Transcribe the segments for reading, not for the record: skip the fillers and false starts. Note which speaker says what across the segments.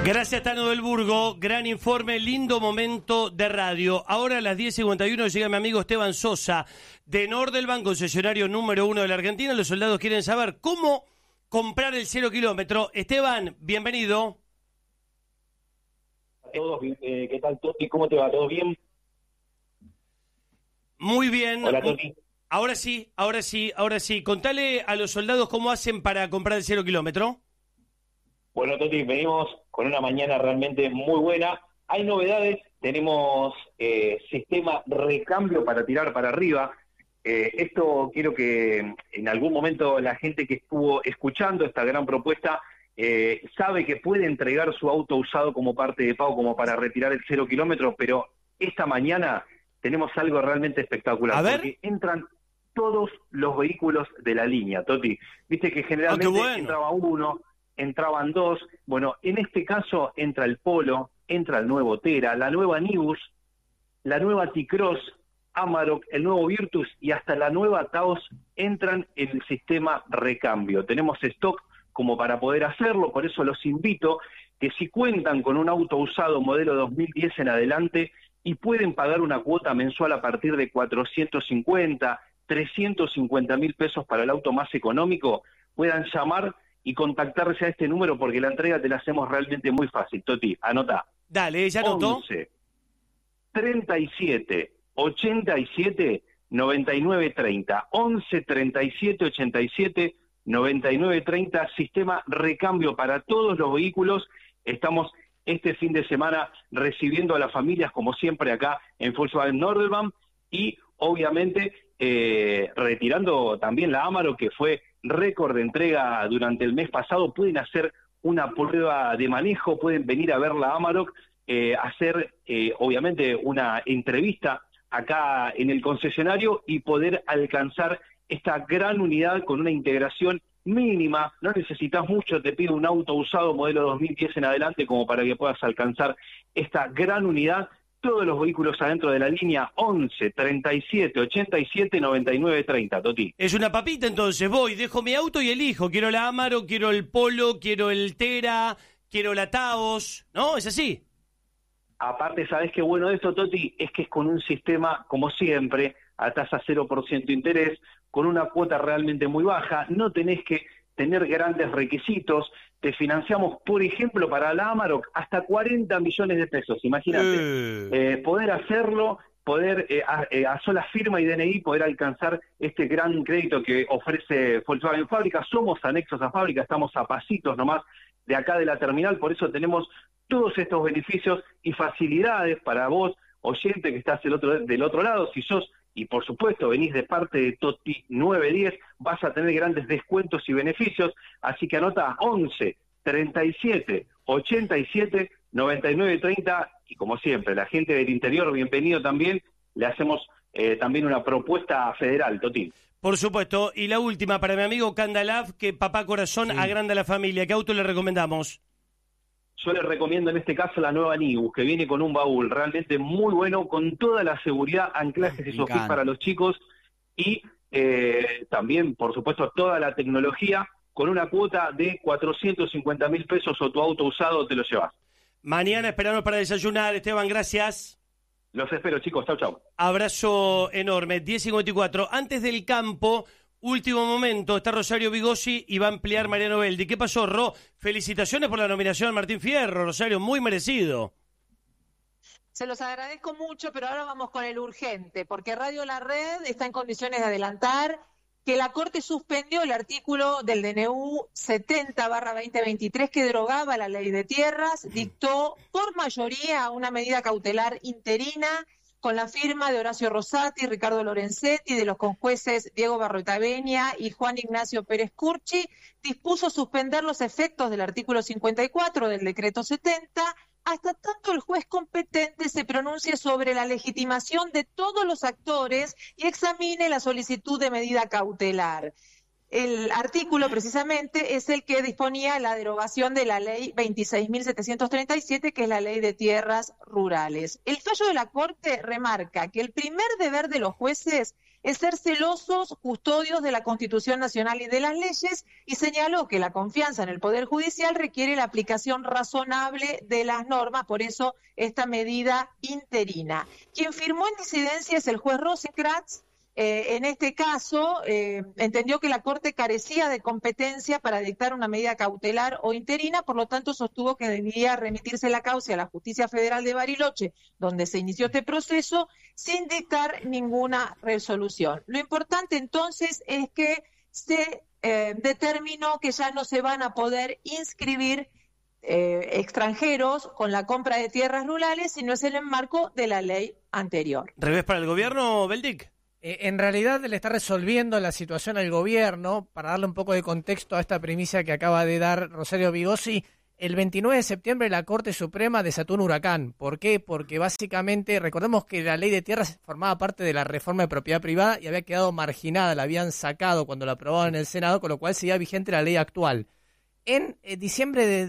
Speaker 1: Gracias, Tano del Burgo. Gran informe, lindo momento de radio. Ahora a las 10:51 llega mi amigo Esteban Sosa de Nordelban, concesionario número 1 de la Argentina. Los soldados quieren saber cómo comprar el 0 kilómetro. Esteban, bienvenido.
Speaker 2: A todos, ¿qué tal, Toti? ¿Cómo te va? ¿Todo bien?
Speaker 1: Muy bien.
Speaker 2: Hola, Toti.
Speaker 1: Ahora sí. Contale a los soldados cómo hacen para comprar el 0 kilómetro.
Speaker 2: Bueno, Toti, venimos con una mañana realmente muy buena. Hay novedades, tenemos sistema recambio para tirar para arriba. Esto quiero que en algún momento la gente que estuvo escuchando esta gran propuesta sabe que puede entregar su auto usado como parte de pago, como para retirar el 0 kilómetro, pero esta mañana tenemos algo realmente espectacular.
Speaker 1: A ver.
Speaker 2: Porque entran todos los vehículos de la línea, Toti. Viste que generalmente entraba uno, entraban dos. Bueno, en este caso entra el Polo, entra el nuevo Tera, la nueva Nibus, la nueva T-Cross, Amarok, el nuevo Virtus y hasta la nueva Taos entran en el sistema recambio. Tenemos stock como para poder hacerlo, por eso los invito que si cuentan con un auto usado modelo 2010 en adelante y pueden pagar una cuota mensual a partir de 450, 350 mil pesos para el auto más económico, puedan llamar y contactarse a este número porque la entrega te la hacemos realmente muy fácil. Toti, anota.
Speaker 1: Dale, ¿ya anotó?
Speaker 2: 11 37 87 99 30. 11 37 87 99 30. Sistema recambio para todos los vehículos. Estamos este fin de semana recibiendo a las familias, como siempre, acá en Volkswagen Nordelban y, obviamente, retirando también la Amarok, que fue récord de entrega durante el mes pasado. Pueden hacer una prueba de manejo, pueden venir a ver la Amarok, hacer obviamente una entrevista acá en el concesionario y poder alcanzar esta gran unidad con una integración mínima. No necesitas mucho, te pido un auto usado modelo 2010 en adelante como para que puedas alcanzar esta gran unidad. Todos los vehículos adentro de la línea. 11 37 87 99 30, Toti.
Speaker 1: Es una papita, entonces voy, dejo mi auto y elijo. Quiero la Amarok, quiero el Polo, quiero el Tera, quiero la Taos, ¿no? ¿Es así?
Speaker 2: Aparte, ¿sabés qué bueno de esto, Toti? Es que es con un sistema, como siempre, a tasa 0% de interés, con una cuota realmente muy baja. No tenés que tener grandes requisitos. Te financiamos, por ejemplo, para la Amarok hasta 40 millones de pesos. Imagínate, poder hacerlo, poder a sola firma y DNI poder alcanzar este gran crédito que ofrece Volkswagen Fábrica. Somos anexos a fábrica, estamos a pasitos nomás de acá de la terminal, por eso tenemos todos estos beneficios y facilidades para vos, oyente que estás del otro lado. Si sos, y por supuesto venís de parte de Toti 910, vas a tener grandes descuentos y beneficios, así que anota 11 37 87 99 30, y como siempre, la gente del interior, bienvenido también, le hacemos también una propuesta federal, Toti.
Speaker 1: Por supuesto, y la última para mi amigo Candalav, que papá corazón agranda la familia, ¿qué auto le recomendamos?
Speaker 2: Yo les recomiendo en este caso la nueva Nibus, que viene con un baúl realmente muy bueno, con toda la seguridad, anclajes y sofís para los chicos, y también, por supuesto, toda la tecnología, con una cuota de 450 mil pesos o tu auto usado te lo llevas.
Speaker 1: Mañana esperamos para desayunar, Esteban, gracias.
Speaker 2: Los espero, chicos, chau, chau.
Speaker 1: Abrazo enorme, 10:54. Antes del campo, último momento, está Rosario Bigossi y va a ampliar Mariano Beldi. ¿Qué pasó, Ro? Felicitaciones por la nominación a Martín Fierro, Rosario, muy merecido.
Speaker 3: Se los agradezco mucho, pero ahora vamos con el urgente, porque Radio La Red está en condiciones de adelantar que la Corte suspendió el artículo del DNU 70/2023 que derogaba la ley de tierras, dictó por mayoría una medida cautelar interina con la firma de Horacio Rosati, Ricardo Lorenzetti, de los conjueces Diego Barroetaveña y Juan Ignacio Pérez Curchi, dispuso suspender los efectos del artículo 54 del decreto 70 hasta tanto el juez competente se pronuncie sobre la legitimación de todos los actores y examine la solicitud de medida cautelar. El artículo precisamente es el que disponía la derogación de la ley 26.737, que es la ley de tierras rurales. El fallo de la Corte remarca que el primer deber de los jueces es ser celosos custodios de la Constitución Nacional y de las leyes, y señaló que la confianza en el Poder Judicial requiere la aplicación razonable de las normas, por eso esta medida interina. Quien firmó en disidencia es el juez Rosenkratz. En este caso, entendió que la Corte carecía de competencia para dictar una medida cautelar o interina, por lo tanto sostuvo que debía remitirse la causa a la Justicia Federal de Bariloche, donde se inició este proceso, sin dictar ninguna resolución. Lo importante entonces es que se determinó que ya no se van a poder inscribir extranjeros con la compra de tierras rurales, sino es en el marco de la ley anterior.
Speaker 1: ¿Revés para el gobierno, Beldic?
Speaker 4: En realidad le está resolviendo la situación al gobierno. Para darle un poco de contexto a esta primicia que acaba de dar Rosario Vigossi, el 29 de septiembre la Corte Suprema desató un huracán. ¿Por qué? Porque básicamente, recordemos que la ley de tierras formaba parte de la reforma de propiedad privada y había quedado marginada, la habían sacado cuando la aprobaron en el Senado, con lo cual seguía vigente la ley actual. En diciembre de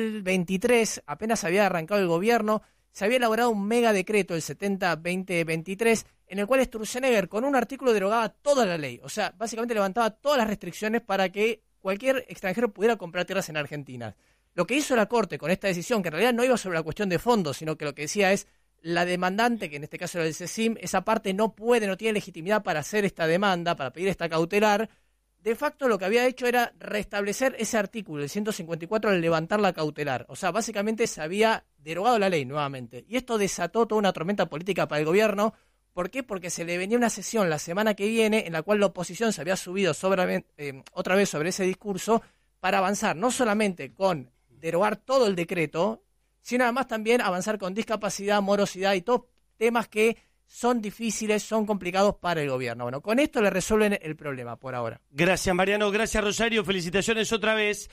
Speaker 4: 2023, apenas había arrancado el gobierno, se había elaborado un mega decreto, el 70-2023, en el cual Sturzenegger con un artículo derogaba toda la ley. O sea, básicamente levantaba todas las restricciones para que cualquier extranjero pudiera comprar tierras en Argentina. Lo que hizo la Corte con esta decisión, que en realidad no iba sobre la cuestión de fondo, sino que lo que decía es la demandante, que en este caso era el CECIM, esa parte no tiene legitimidad para hacer esta demanda, para pedir esta cautelar. De facto lo que había hecho era restablecer ese artículo, el 154, al levantar la cautelar. O sea, básicamente se había derogado la ley nuevamente. Y esto desató toda una tormenta política para el gobierno. ¿Por qué? Porque se le venía una sesión la semana que viene en la cual la oposición se había subido otra vez sobre ese discurso para avanzar no solamente con derogar todo el decreto, sino además también avanzar con discapacidad, morosidad y todos temas que son difíciles, son complicados para el gobierno. Bueno, con esto le resuelven el problema por ahora.
Speaker 1: Gracias, Mariano. Gracias, Rosario. Felicitaciones otra vez.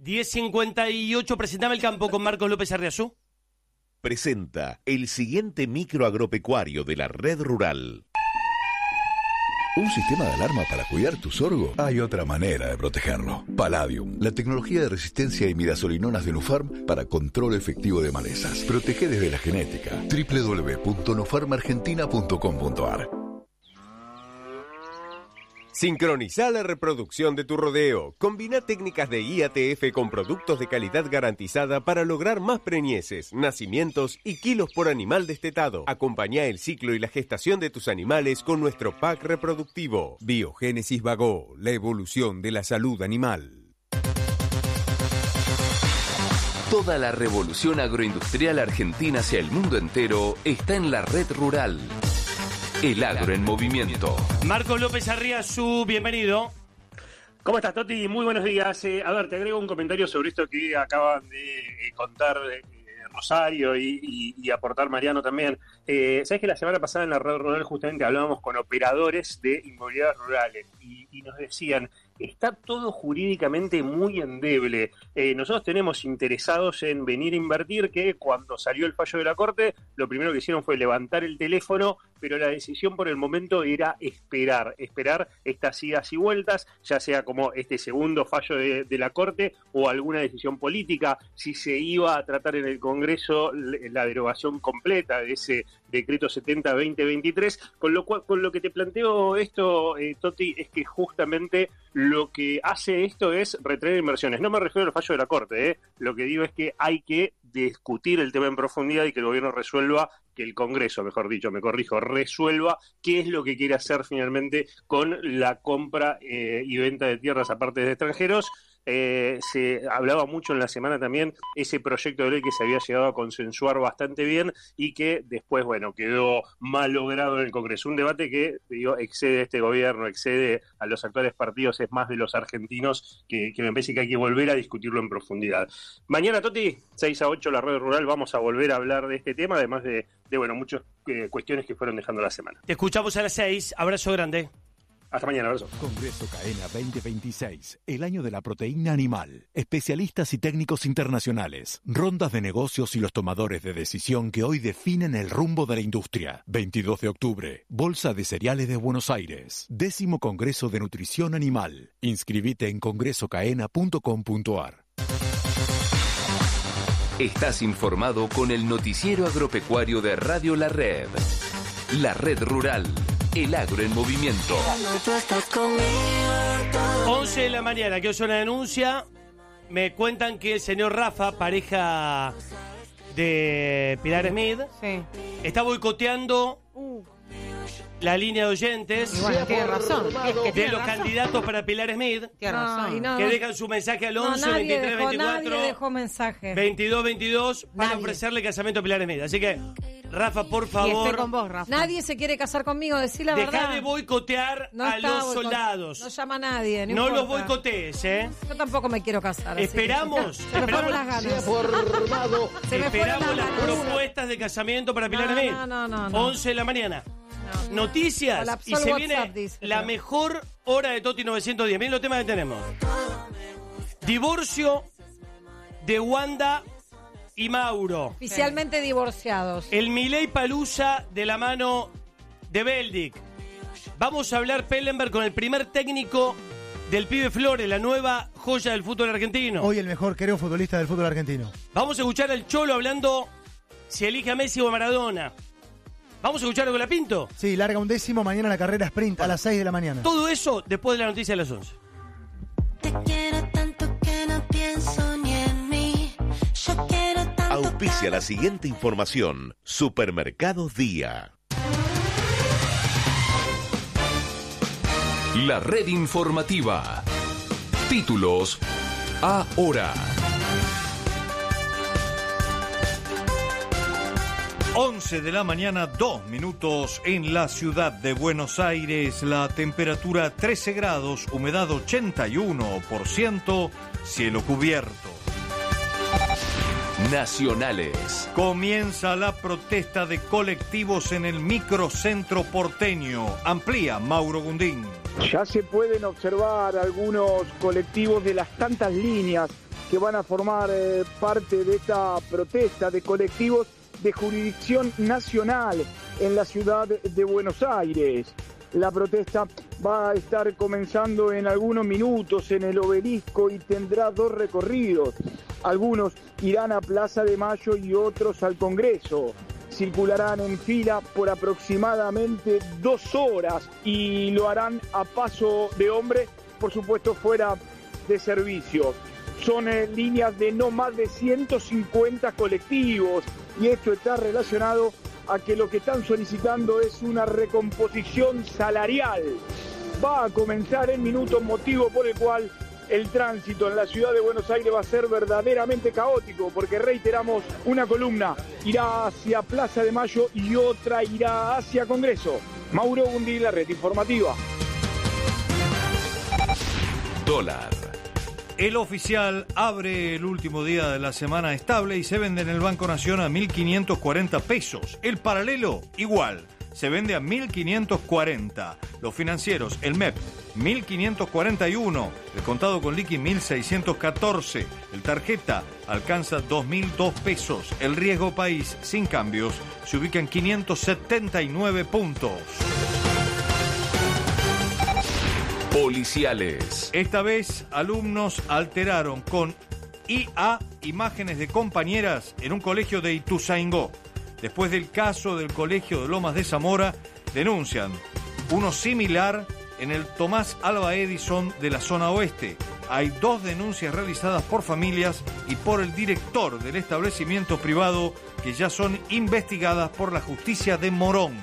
Speaker 1: 10:58, presentame el campo con Marcos López Arriazú.
Speaker 5: Presenta el siguiente micro agropecuario de la Red Rural.
Speaker 6: ¿Un sistema de alarma para cuidar tu sorgo? Hay otra manera de protegerlo. Palladium, la tecnología de resistencia a imidazolinonas de Nufarm para control efectivo de malezas. Protege desde la genética. www.nufarmargentina.com.ar.
Speaker 7: Sincroniza la reproducción de tu rodeo. Combina técnicas de IATF con productos de calidad garantizada para lograr más preñeces, nacimientos y kilos por animal destetado. Acompañá el ciclo y la gestación de tus animales con nuestro pack reproductivo. Biogénesis Bagó, la evolución de la salud animal.
Speaker 8: Toda la revolución agroindustrial argentina hacia el mundo entero está en la Red Rural. El agro en movimiento.
Speaker 1: Marcos López Arriazú, bienvenido.
Speaker 9: ¿Cómo estás, Toti? Muy buenos días. A ver, te agrego un comentario sobre esto que acaban de contar Rosario y aportar Mariano también. Sabes que la semana pasada en la Red Rural justamente hablábamos con operadores de inmobiliarias rurales y nos decían, está todo jurídicamente muy endeble. Nosotros tenemos interesados en venir a invertir, que cuando salió el fallo de la Corte, lo primero que hicieron fue levantar el teléfono, pero la decisión por el momento era esperar estas idas y vueltas, ya sea como este segundo fallo de la Corte o alguna decisión política, si se iba a tratar en el Congreso la derogación completa de ese decreto 70-2023, con lo que te planteo esto, Toti, es que justamente lo que hace esto es retraer inversiones. No me refiero al fallo de la Corte, lo que digo es que hay que discutir el tema en profundidad y que el gobierno resuelva, que el Congreso, mejor dicho, resuelva qué es lo que quiere hacer finalmente con la compra y venta de tierras a partes de extranjeros. Se hablaba mucho en la semana también ese proyecto de ley que se había llegado a consensuar bastante bien y que después, bueno, quedó mal logrado en el Congreso. Un debate que, digo, excede a este gobierno, excede a los actuales partidos, es más de los argentinos, que me parece que hay que volver a discutirlo en profundidad. Mañana, Toti, 6 a 8, la Red Rural, vamos a volver a hablar de este tema, además de muchas cuestiones que fueron dejando la semana.
Speaker 1: Te escuchamos a las 6, abrazo grande.
Speaker 9: Hasta mañana, abrazo.
Speaker 10: Congreso CAENA 2026, el año de la proteína animal. Especialistas y técnicos internacionales, rondas de negocios y los tomadores de decisión que hoy definen el rumbo de la industria. 22 de octubre, Bolsa de Cereales de Buenos Aires. 10º Congreso de Nutrición Animal. Inscribite en congresocaena.com.ar.
Speaker 8: Estás informado con el noticiero agropecuario de Radio La Red. La Red Rural. El Agro en Movimiento.
Speaker 1: 11 de la mañana, que es una denuncia. Me cuentan que el señor Rafa, pareja de Pilar Smith, está boicoteando la línea de oyentes
Speaker 11: tiene razón.
Speaker 1: de los candidatos para Pilar Smith,
Speaker 11: Tiene razón.
Speaker 1: que dejan su mensaje al 11
Speaker 11: nadie
Speaker 1: 23
Speaker 11: dejó,
Speaker 1: 24
Speaker 11: nadie dejó mensaje.
Speaker 1: 22 22 para
Speaker 11: Nadie.
Speaker 1: ofrecerle casamiento a Pilar Smith. Así que, Rafa, por favor,
Speaker 11: Estoy con vos, Rafa. Nadie se quiere casar conmigo, decí la verdad.
Speaker 1: deja de boicotear a los soldados.
Speaker 11: No llama a nadie.
Speaker 1: No los
Speaker 11: importa.
Speaker 1: boicotees, ¿eh?
Speaker 11: Yo tampoco me quiero casar. así
Speaker 1: Esperamos.
Speaker 11: que ya, se me fueron las ganas.
Speaker 1: Esperamos las propuestas de casamiento para Pilar Smith.
Speaker 11: No.
Speaker 1: 11 de la mañana. Noticias.
Speaker 11: Colapsó
Speaker 1: Y
Speaker 11: el
Speaker 1: se
Speaker 11: WhatsApp,
Speaker 1: viene
Speaker 11: dice,
Speaker 1: la
Speaker 11: pero-
Speaker 1: mejor hora de Toti 910. Miren los temas que tenemos. Divorcio de Wanda y Mauro.
Speaker 11: Oficialmente divorciados.
Speaker 1: El Milei Palusa de la mano de Beldic. Vamos a hablar, Pellenberg, con el primer técnico del Pibe Flores, la nueva joya del fútbol argentino.
Speaker 12: Hoy el mejor, creo, futbolista del fútbol argentino.
Speaker 1: Vamos a escuchar al Cholo hablando si elige a Messi o a Maradona. ¿Vamos a escucharlo con la Pinto?
Speaker 12: Sí, larga un décimo, mañana la carrera sprint a las 6 de la mañana.
Speaker 1: Todo eso después de la noticia de las 11.
Speaker 13: Te quiero tanto que no pienso ni en mí. Yo quiero tanto.
Speaker 5: Auspicia la siguiente información. Supermercados Día.
Speaker 8: La red informativa. Títulos ahora.
Speaker 14: 11 de la mañana, 2 minutos en la ciudad de Buenos Aires. La temperatura 13 grados, humedad 81%, cielo cubierto.
Speaker 8: Nacionales.
Speaker 14: Comienza la protesta de colectivos en el microcentro porteño. Amplía Mauro Gundín.
Speaker 15: Ya se pueden observar algunos colectivos de las tantas líneas que van a formar parte de esta protesta de colectivos de jurisdicción nacional en la ciudad de Buenos Aires. La protesta va a estar comenzando en algunos minutos en el Obelisco y tendrá 2 recorridos. Algunos irán a Plaza de Mayo y otros al Congreso. Circularán en fila por aproximadamente 2 horas y lo harán a paso de hombre, por supuesto fuera de servicio. Son líneas de no más de 150 colectivos y esto está relacionado a que lo que están solicitando es una recomposición salarial. Va a comenzar en minutos, motivo por el cual el tránsito en la ciudad de Buenos Aires va a ser verdaderamente caótico, porque reiteramos, una columna irá hacia Plaza de Mayo y otra irá hacia Congreso. Mauro Gundí, la red informativa.
Speaker 8: Dólar.
Speaker 14: El oficial abre el último día de la semana estable y se vende en el Banco Nación a 1.540 pesos. El paralelo, igual, se vende a 1.540. Los financieros, el MEP, 1.541. El contado con liqui, 1.614. El tarjeta alcanza 2.002 pesos. El riesgo país, sin cambios, se ubica en 579 puntos.
Speaker 8: Policiales.
Speaker 14: Esta vez, alumnos alteraron con IA imágenes de compañeras en un colegio de Ituzaingó. Después del caso del colegio de Lomas de Zamora, denuncian uno similar en el Tomás Alva Edison de la zona oeste. Hay 2 denuncias realizadas por familias y por el director del establecimiento privado que ya son investigadas por la justicia de Morón.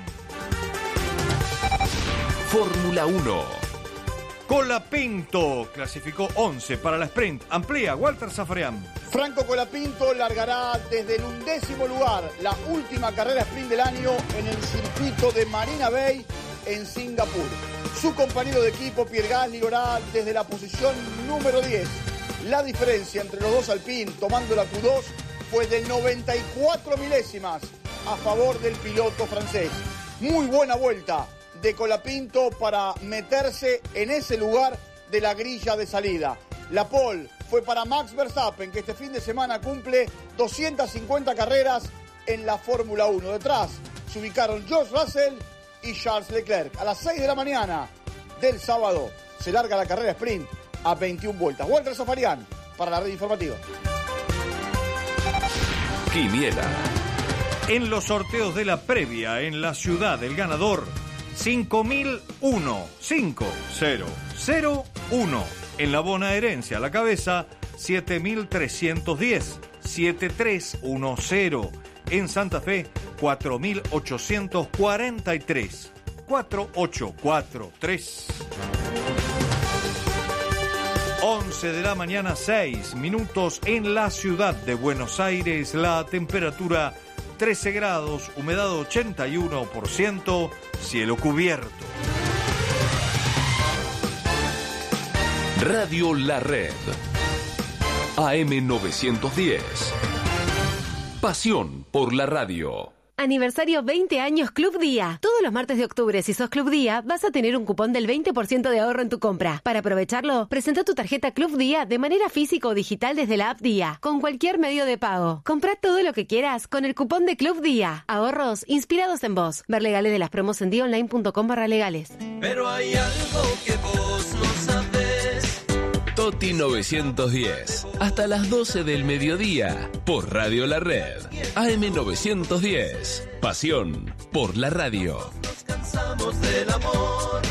Speaker 8: Fórmula 1.
Speaker 14: Colapinto clasificó 11 para la sprint. Amplía Walter Zafarian.
Speaker 16: Franco Colapinto largará desde el 11º lugar, la última carrera sprint del año en el circuito de Marina Bay en Singapur. Su compañero de equipo Pierre Gasly lo hará desde la posición número 10. La diferencia entre los dos Alpine tomando la Q2 fue de 94 milésimas a favor del piloto francés. Muy buena vuelta de Colapinto para meterse en ese lugar de la grilla de salida. La pole fue para Max Verstappen, que este fin de semana cumple 250 carreras en la Fórmula 1. Detrás se ubicaron George Russell y Charles Leclerc. A las 6 de la mañana del sábado se larga la carrera sprint a 21 vueltas. Walter Zafarian para la red informativa.
Speaker 8: Quiniela.
Speaker 14: En los sorteos de la previa en la ciudad, el ganador 5001 5001. En la bonaerense a la cabeza, 7310 7310. En Santa Fe, 4843 4843. 11 de la mañana, 6 minutos en la ciudad de Buenos Aires. La temperatura 13 grados, humedad 81%, cielo cubierto.
Speaker 8: Radio La Red. AM 910. Pasión por la radio.
Speaker 17: Aniversario 20 años Club Día. Todos los martes de octubre, si sos Club Día, vas a tener un cupón del 20% de ahorro en tu compra. Para aprovecharlo, presenta tu tarjeta Club Día de manera física o digital desde la app Día, con cualquier medio de pago. Comprá todo lo que quieras con el cupón de Club Día. Ahorros inspirados en vos. Ver legales de las promos en diaonline.com/legales.
Speaker 18: Pero hay algo que vos no sabés.
Speaker 8: Toti 910. Hasta las 12 del mediodía. Por Radio La Red. AM 910. Pasión por la radio.
Speaker 18: Nos cansamos del amor.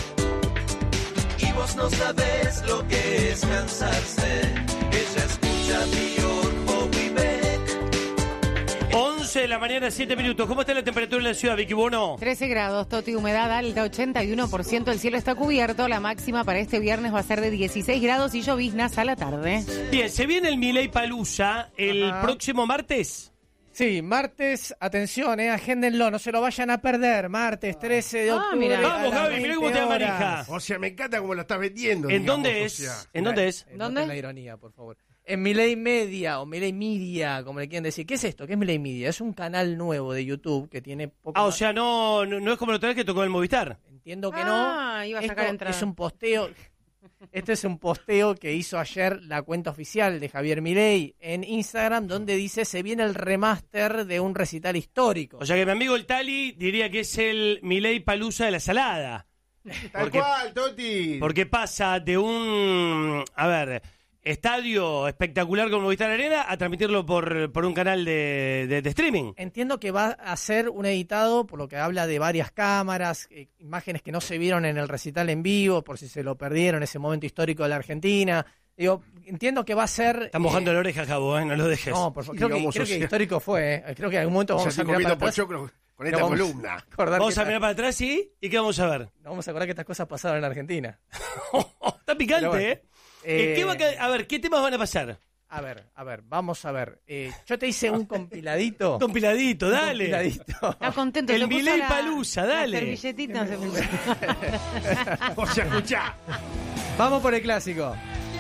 Speaker 18: Y vos no sabés lo que es cansarse. Ella escucha Dior, Bobby Beck.
Speaker 1: 11 de la mañana, 7 minutos. ¿Cómo está la temperatura en la ciudad, Vicky Bono?
Speaker 11: 13 grados, Toti, humedad alta, 81%. El cielo está cubierto. La máxima para este viernes va a ser de 16 grados y lloviznas a la tarde.
Speaker 1: Bien, se viene el Milei Palusa el próximo martes.
Speaker 4: Sí, martes, atención, agéndenlo, no se lo vayan a perder. Martes 13 de octubre.
Speaker 11: Mira.
Speaker 1: Vamos, Javi, mirá cómo te maneja.
Speaker 19: O sea, me encanta cómo lo estás vendiendo.
Speaker 1: ¿En
Speaker 19: digamos,
Speaker 1: dónde
Speaker 19: o
Speaker 1: es?
Speaker 19: sea.
Speaker 1: ¿En dónde es?
Speaker 4: ¿Dónde? La ironía, por favor. En Milei Media o Milei Media, como le quieren decir. ¿Qué es esto? ¿Qué es Milei Media? Es un canal nuevo de YouTube que tiene poco
Speaker 1: o sea, no es como la otra vez que tocó el Movistar.
Speaker 4: Entiendo que no.
Speaker 11: Iba a sacar
Speaker 4: Esto
Speaker 11: entrada.
Speaker 4: es un posteo. Este es un posteo que hizo ayer la cuenta oficial de Javier Milei en Instagram, donde dice se viene el remaster de un recital histórico.
Speaker 1: O sea que mi amigo el Tali diría que es el Milei Palusa de la salada.
Speaker 19: Tal cual, Toti.
Speaker 1: Porque pasa de un, estadio espectacular como Movistar Arena a transmitirlo por un canal de streaming.
Speaker 4: Entiendo que va a ser un editado, por lo que habla de varias cámaras, imágenes que no se vieron en el recital en vivo, por si se lo perdieron, ese momento histórico de la Argentina. Digo, entiendo que va a ser...
Speaker 1: Estás mojando la oreja, Jabo, no lo dejes.
Speaker 4: No, por favor. Creo que histórico fue. Creo que en algún momento vamos a mirar para atrás.
Speaker 19: Con esta columna.
Speaker 1: Vamos a mirar para atrás, ¿y qué vamos a ver?
Speaker 4: Vamos a acordar que estas cosas pasaron en Argentina.
Speaker 1: Está picante,
Speaker 4: bueno,
Speaker 1: ¿qué temas van a pasar?
Speaker 4: A ver, vamos a ver. Yo te hice un compiladito.
Speaker 1: Compiladito, dale.
Speaker 11: Está contento.
Speaker 1: El Milei Palusa, dale.
Speaker 11: Servilletita se puso.
Speaker 19: O sea, escuchá.
Speaker 4: Vamos por el clásico.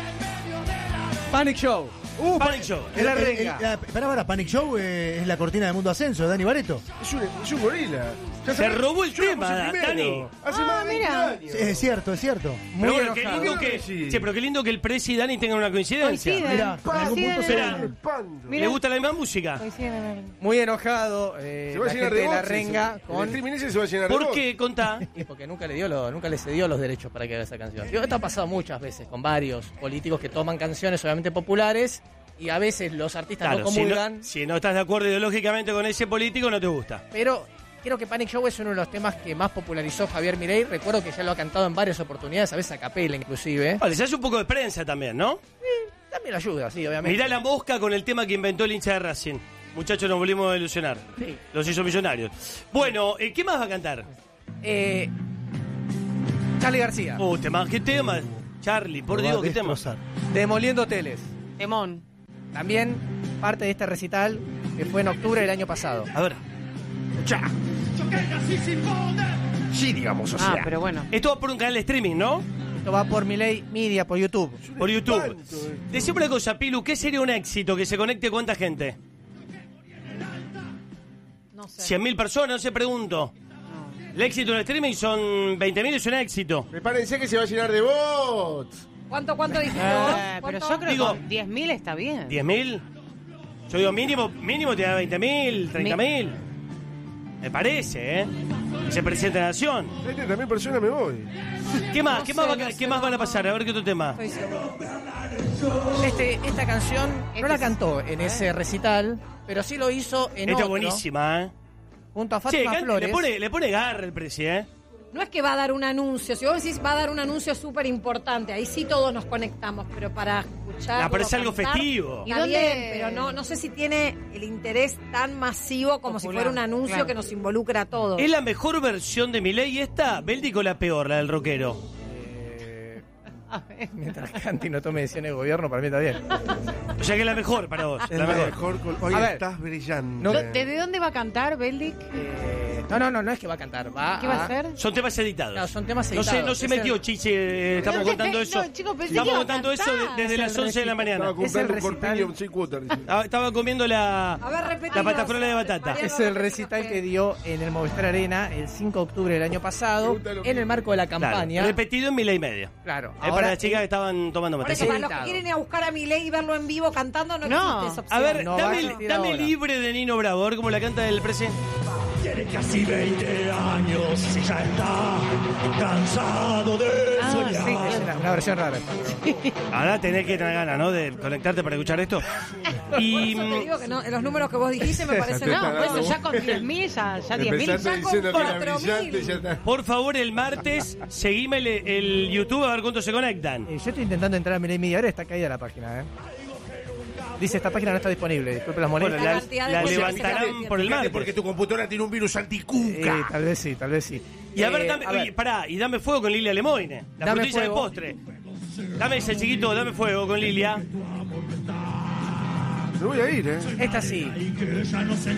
Speaker 4: Panic Show.
Speaker 1: Panic Show.
Speaker 12: La renga. Pará, Panic Show es la cortina de Mundo Ascenso de Dani Bareto.
Speaker 19: Es un gorila.
Speaker 1: Se robó el tema, Dani.
Speaker 19: Hace más de 20 años.
Speaker 12: Es cierto.
Speaker 1: Muy bueno, qué lindo pero qué lindo que el Presi y Dani tengan una coincidencia.
Speaker 12: Mirá, en algún punto será.
Speaker 1: ¿Le gusta la misma música?
Speaker 4: Muy enojado
Speaker 19: Se va a
Speaker 4: la
Speaker 19: llenar
Speaker 4: gente
Speaker 19: de
Speaker 4: de la
Speaker 19: bots,
Speaker 4: renga
Speaker 19: eso.
Speaker 4: con...
Speaker 19: El streaming ese se va a llenar de
Speaker 1: ¿Por
Speaker 19: bots.
Speaker 1: qué? Contá.
Speaker 4: Y porque nunca le cedió los derechos para que haga esa canción. Esto ha pasado muchas veces con varios políticos que toman canciones obviamente populares y a veces los artistas no comulgan.
Speaker 1: Si no estás de acuerdo ideológicamente con ese político, no te gusta.
Speaker 4: Pero creo que Panic Show es uno de los temas que más popularizó Javier Milei. Recuerdo que ya lo ha cantado en varias oportunidades, a veces a capela inclusive.
Speaker 1: Vale, se hace un poco de prensa también, ¿no?
Speaker 4: También ayuda, sí, obviamente.
Speaker 1: Mirá la mosca con el tema que inventó el hincha de Racing. Muchachos, nos volvimos a ilusionar.
Speaker 4: Sí.
Speaker 1: Los hizo millonarios. Bueno, ¿qué más va a cantar?
Speaker 4: Charly García.
Speaker 1: ¿Qué tema? Charly, por Dios, ¿qué tema?
Speaker 4: Demoliendo hoteles.
Speaker 11: Temón.
Speaker 4: También parte de este recital que fue en octubre del año pasado.
Speaker 1: A ver.
Speaker 19: Escuchá. Sí, digamos, o sea.
Speaker 11: Pero bueno.
Speaker 1: Esto va por un canal de streaming, ¿no?
Speaker 4: Esto va por Milei Media, por YouTube.
Speaker 1: Por YouTube. Decime una cosa, Pilu, ¿qué sería un éxito? ¿Que se conecte cuánta gente?
Speaker 11: No sé.
Speaker 1: 100.000 personas, no sé, pregunto. El éxito en el streaming son 20.000, es un éxito.
Speaker 19: Prepárense que se va a llenar de bots.
Speaker 11: ¿Cuánto dijiste vos? Pero yo creo que con 10.000 está bien.
Speaker 1: ¿10.000? Yo digo mínimo te da 20.000, 30.000. Me parece, que se presente en Nación.
Speaker 19: 30.000 personas me voy.
Speaker 1: ¿Qué más? ¿Qué más van a pasar? A ver qué otro tema.
Speaker 4: Esta canción no la cantó en ese recital, pero sí lo hizo en
Speaker 1: Esta
Speaker 4: otro.
Speaker 1: Buenísima,
Speaker 4: Junto a Fátima Flores.
Speaker 1: Le pone garra el Presi,
Speaker 20: no es que va a dar un anuncio. Si vos decís va a dar un anuncio súper importante, ahí sí todos nos conectamos, pero para escuchar.
Speaker 1: No, pero es algo festivo.
Speaker 20: Está bien, pero no sé si tiene el interés tan masivo como
Speaker 4: Popular,
Speaker 20: si fuera un anuncio
Speaker 4: claro.
Speaker 20: que nos involucra a todos.
Speaker 1: ¿Es la mejor versión de Milei esta? ¿Beldic o la peor, la del rockero?
Speaker 4: Mientras Canti no tome decisiones de gobierno, para mí está bien.
Speaker 1: O sea que es la mejor para vos.
Speaker 19: Es
Speaker 1: La
Speaker 19: la
Speaker 1: mejor.
Speaker 19: mejor. Hoy
Speaker 4: A ver.
Speaker 19: estás brillante.
Speaker 4: No.
Speaker 11: ¿Desde dónde va a cantar Beldic?
Speaker 4: No es que va a cantar.
Speaker 11: ¿Qué va a hacer?
Speaker 1: Son temas editados.
Speaker 4: Claro, son temas
Speaker 1: No
Speaker 4: editados.
Speaker 1: se
Speaker 4: Es
Speaker 1: metió,
Speaker 4: el-
Speaker 1: Chiche. Estamos contando eso.
Speaker 11: No, chicos, pensé
Speaker 1: Estamos
Speaker 11: que iba a
Speaker 1: contando eso
Speaker 11: cantar.
Speaker 1: desde las 11 de la mañana.
Speaker 19: Estaba
Speaker 4: Es el
Speaker 19: comprando un
Speaker 4: recital.
Speaker 19: corpiño sin cuota.
Speaker 1: Estaba comiendo la patafrola de batata.
Speaker 4: Es el recital que dio en el Movistar Arena el 5 de octubre del año pasado en el marco de la campaña.
Speaker 1: Claro, repetido en Milei y media.
Speaker 4: Claro.
Speaker 1: Es para las chicas que estaban tomando
Speaker 20: Por
Speaker 1: mate.
Speaker 20: eso, para los que quieren ir a buscar a Milei y verlo en vivo cantando, no existe esa opción.
Speaker 1: A ver,
Speaker 4: No va a
Speaker 1: dame
Speaker 4: existir ahora.
Speaker 1: libre de Nino Bravo, a ver cómo la canta el presidente.
Speaker 21: Tiene casi 20 años y ya está cansado de soñar.
Speaker 4: Sí, es una versión rara.
Speaker 1: Ahora tenés que tener ganas, ¿no? De conectarte para escuchar esto. Y
Speaker 20: Por eso te digo que no, los números que vos dijiste me parecen...
Speaker 11: No, pues ya con 10.000, ya 10.000.
Speaker 19: Empezaste diciendo que era brillante, ya está.
Speaker 1: por favor, el martes, seguime el YouTube a ver cuántos se conectan.
Speaker 4: Yo estoy intentando entrar a Milei Media Hora, está caída la página, Dice, esta página no está disponible, disculpe las molestias.
Speaker 1: Bueno, la levantarán por el martes.
Speaker 19: Porque tu computadora tiene un virus anticuca.
Speaker 4: Tal vez sí.
Speaker 1: Y a ver, oye, pará, y dame fuego con Lilia Lemoine, la
Speaker 4: Dame
Speaker 1: frutilla de
Speaker 4: fuego.
Speaker 1: postre. Dame ese chiquito, dame fuego con Lilia.
Speaker 19: Me voy a ir,
Speaker 4: Esta sí.